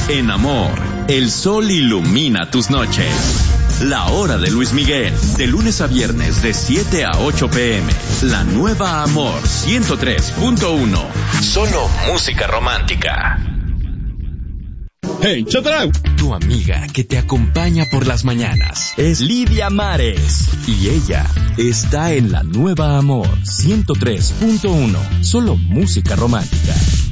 En Amor, el sol ilumina tus noches. La hora de Luis Miguel, de lunes a viernes de 7 a 8 p.m. La nueva Amor 103.1. Solo música romántica. Hey, Chatarán. Tu amiga que te acompaña por las mañanas es Lidia Mares. Y ella está en la nueva Amor 103.1. Solo música romántica.